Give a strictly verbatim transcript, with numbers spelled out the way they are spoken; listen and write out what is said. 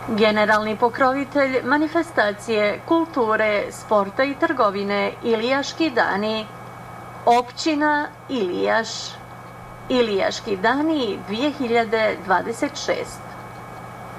Generalni pokrovitelj manifestacije kulture, sporta i trgovine Ilijaški dani, općina Ilijaš, Ilijaški dani dvije hiljade dvadeset šest.